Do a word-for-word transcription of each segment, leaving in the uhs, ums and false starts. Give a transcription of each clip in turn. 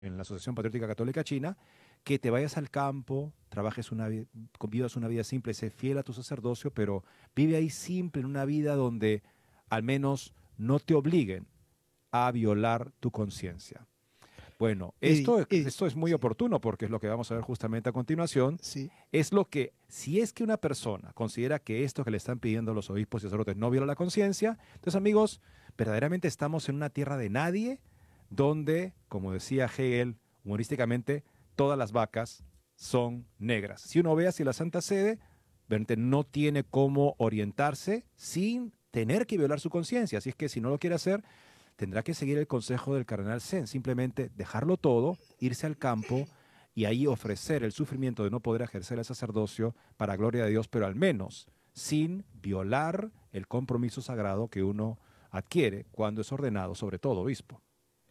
en la Asociación Patriótica Católica China, que te vayas al campo, trabajes una vida, vivas una vida simple, sé fiel a tu sacerdocio, pero vive ahí simple en una vida donde al menos no te obliguen a violar tu conciencia. Bueno, Eddie, esto, Eddie, esto es muy sí, oportuno porque es lo que vamos a ver justamente a continuación. sí. Es lo que, si es que una persona considera que esto que le están pidiendo los obispos y sacerdotes no viola la conciencia, entonces amigos, verdaderamente estamos en una tierra de nadie donde, como decía Hegel humorísticamente, todas las vacas son negras. Si uno ve hacia la Santa Sede, verdaderamente no tiene cómo orientarse sin tener que violar su conciencia. Así es que si no lo quiere hacer, tendrá que seguir el consejo del cardenal Zen, simplemente dejarlo todo, irse al campo y ahí ofrecer el sufrimiento de no poder ejercer el sacerdocio para gloria de Dios, pero al menos sin violar el compromiso sagrado que uno adquiere cuando es ordenado, sobre todo obispo.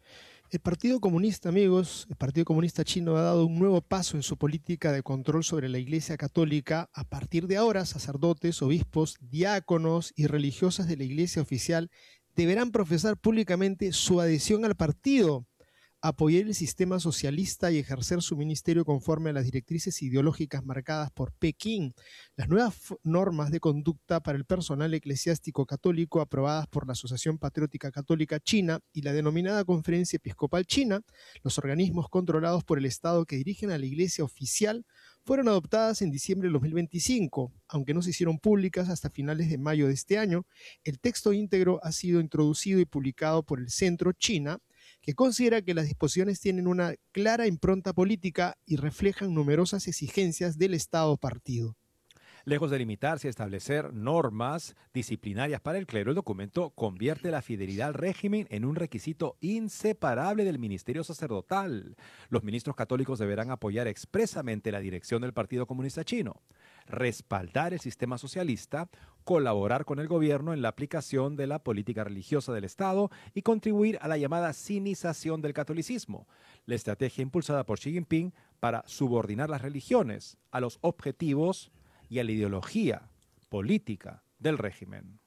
El Partido Comunista, amigos, el Partido Comunista Chino ha dado un nuevo paso en su política de control sobre la Iglesia Católica. A partir de ahora, sacerdotes, obispos, diáconos y religiosas de la Iglesia oficial deberán profesar públicamente su adhesión al partido, apoyar el sistema socialista y ejercer su ministerio conforme a las directrices ideológicas marcadas por Pekín. Las nuevas normas de conducta para el personal eclesiástico católico aprobadas por la Asociación Patriótica Católica China y la denominada Conferencia Episcopal China, los organismos controlados por el Estado que dirigen a la Iglesia oficial, fueron adoptadas en diciembre de dos mil veinticinco, aunque no se hicieron públicas hasta finales de mayo de este año. El texto íntegro ha sido introducido y publicado por el Centro China, que considera que las disposiciones tienen una clara impronta política y reflejan numerosas exigencias del Estado partido. Lejos de limitarse a establecer normas disciplinarias para el clero, el documento convierte la fidelidad al régimen en un requisito inseparable del ministerio sacerdotal. Los ministros católicos deberán apoyar expresamente la dirección del Partido Comunista Chino, respaldar el sistema socialista, colaborar con el gobierno en la aplicación de la política religiosa del Estado y contribuir a la llamada sinización del catolicismo, la estrategia impulsada por Xi Jinping para subordinar las religiones a los objetivos y a la ideología política del régimen.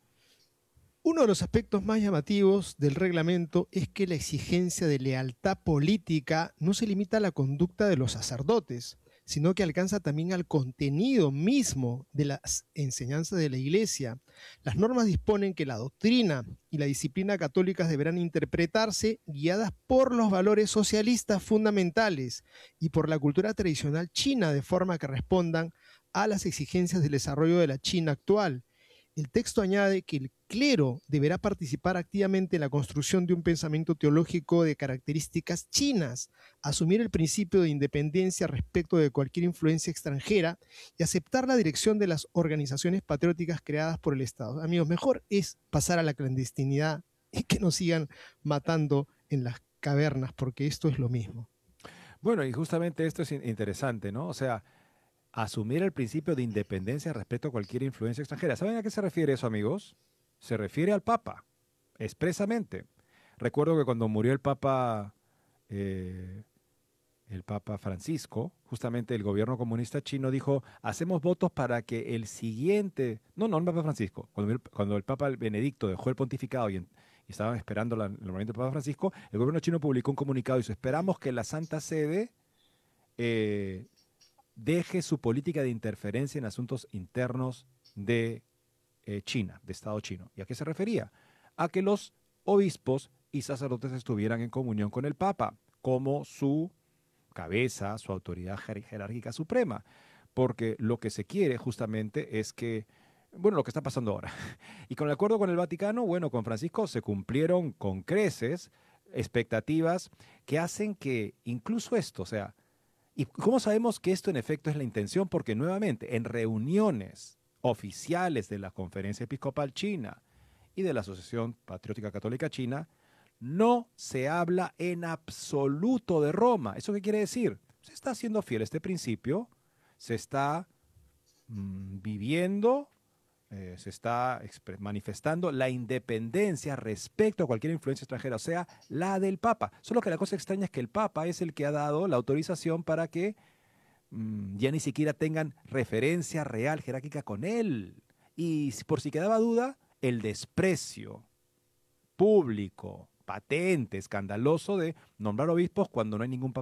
Uno de los aspectos más llamativos del reglamento es que la exigencia de lealtad política no se limita a la conducta de los sacerdotes, sino que alcanza también al contenido mismo de las enseñanzas de la Iglesia. Las normas disponen que la doctrina y la disciplina católicas deberán interpretarse guiadas por los valores socialistas fundamentales y por la cultura tradicional china, de forma que respondan a las exigencias del desarrollo de la China actual. El texto añade que el clero deberá participar activamente en la construcción de un pensamiento teológico de características chinas, asumir el principio de independencia respecto de cualquier influencia extranjera y aceptar la dirección de las organizaciones patrióticas creadas por el Estado. Amigos, mejor es pasar a la clandestinidad y que nos sigan matando en las cavernas, porque esto es lo mismo. Bueno, y justamente esto es interesante, ¿no? O sea, asumir el principio de independencia respecto a cualquier influencia extranjera. ¿Saben a qué se refiere eso, amigos? Se refiere al Papa, expresamente. Recuerdo que cuando murió el Papa, eh, el Papa Francisco, justamente el gobierno comunista chino dijo, hacemos votos para que el siguiente, no, no, el Papa Francisco, cuando el, cuando el Papa Benedicto dejó el pontificado y, en, y estaban esperando la, el nombramiento del Papa Francisco, el gobierno chino publicó un comunicado y dice, esperamos que la Santa Sede eh, deje su política de interferencia en asuntos internos de eh, China, de Estado chino. ¿Y a qué se refería? A que los obispos y sacerdotes estuvieran en comunión con el Papa, como su cabeza, su autoridad jer jerárquica suprema. Porque lo que se quiere justamente es que, bueno, lo que está pasando ahora. Y con el acuerdo con el Vaticano, bueno, con Francisco se cumplieron con creces expectativas que hacen que incluso esto, o sea, ¿y cómo sabemos que esto en efecto es la intención? Porque nuevamente, en reuniones oficiales de la Conferencia Episcopal China y de la Asociación Patriótica Católica China, no se habla en absoluto de Roma. ¿Eso qué quiere decir? Se está haciendo fiel a este principio, se está mm, viviendo, eh, se está manifestando la independencia respecto a cualquier influencia extranjera, o sea, la del Papa. Solo que la cosa extraña es que el Papa es el que ha dado la autorización para que mmm, ya ni siquiera tengan referencia real jerárquica con él. Y por si quedaba duda, el desprecio público patente, escandaloso de nombrar obispos cuando no hay ningún